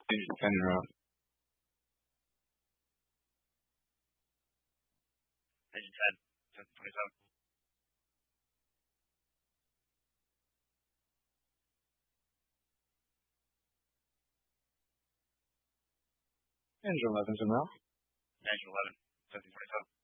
Engine 10 you're on. Engine 10, 1027. Engine 11's in now. Engine 11, 1727.